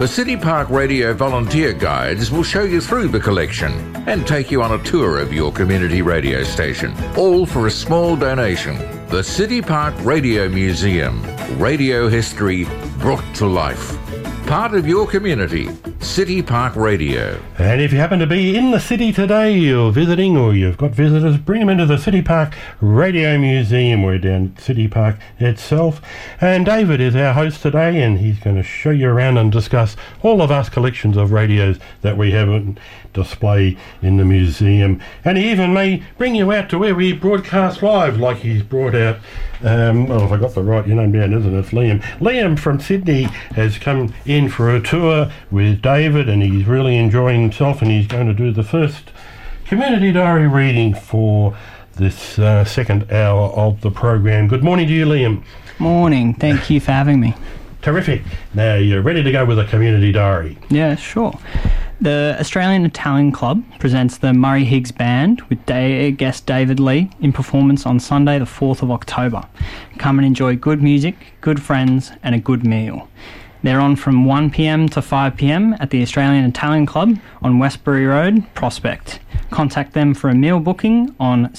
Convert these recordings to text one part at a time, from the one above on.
The City Park Radio volunteer guides will show you through the collection and take you on a tour of your community radio station, all for a small donation. The City Park Radio Museum, radio history brought to life. Part of your community, City Park Radio. And if you happen to be in the city today, you're visiting or you've got visitors, bring them into the City Park Radio Museum. We're down at City Park itself. And David is our host today, and he's going to show you around and discuss all the vast collections of radios that we have on display in the museum. And he even may bring you out to where we broadcast live, like he's brought out, if I got the right name down, isn't it? It's Liam. Liam from Sydney has come in for a tour with David, and he's really enjoying himself, and he's going to do the first community diary reading for this second hour of the program. Good morning to you, Liam. Morning. Thank you for having me. Terrific. Now you're ready to go with a community diary. Yeah, sure. The Australian Italian Club presents the Murray Higgs Band with guest David Lee in performance on Sunday the 4th of October. Come and enjoy good music, good friends and a good meal. They're on from 1pm to 5pm at the Australian Italian Club on Westbury Road, Prospect. Contact them for a meal booking on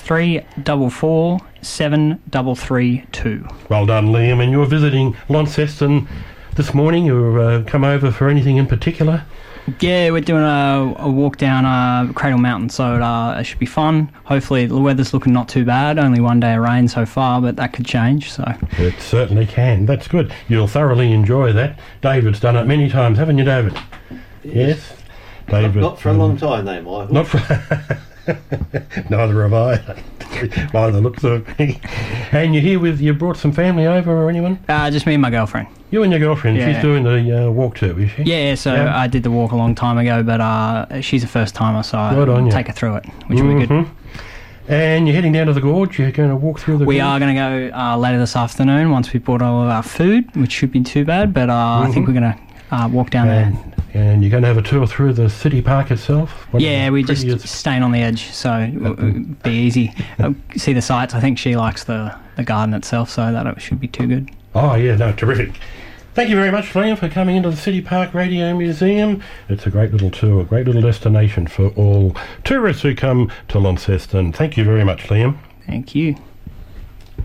6344 7332. Well done, Liam. And you're visiting Launceston this morning. You've come over for anything in particular? Yeah, we're doing a walk down Cradle Mountain, so it should be fun. Hopefully the weather's looking not too bad. Only one day of rain so far, but that could change. So it certainly can. That's good. You'll thoroughly enjoy that. David's done it many times, haven't you, David? Yes. David. Not for a long time, though, Michael. Not for... Neither have I. By the looks of it. And you're here you brought some family over or anyone? Just me and my girlfriend. You and your girlfriend. Yeah. She's doing the walk too, is she? Yeah, so yeah. I did the walk a long time ago, but she's a first timer, so I'll take her through it, which will be good. And you're heading down to the gorge. You're going to walk through the gorge? We are going to go later this afternoon once we've bought all of our food, which should be too bad, but I think we're going to walk down there. And you're going to have a tour through the city park itself? We just staying on the edge, so it'll be easy. See the sights. I think she likes the garden itself, so that should be too good. Oh, yeah, no, terrific. Thank you very much, Liam, for coming into the City Park Radio Museum. It's a great little tour, a great little destination for all tourists who come to Launceston. Thank you very much, Liam. Thank you.